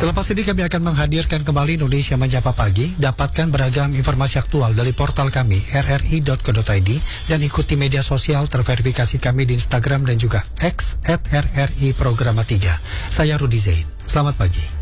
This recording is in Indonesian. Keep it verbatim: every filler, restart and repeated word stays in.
Selepas ini kami akan menghadirkan kembali Indonesia Menyapa Pagi. Dapatkan beragam informasi aktual dari portal kami r r i dot co dot i d dan ikuti media sosial terverifikasi kami di Instagram dan juga X at r r i programa tiga. Saya Rudi Zain. Selamat pagi.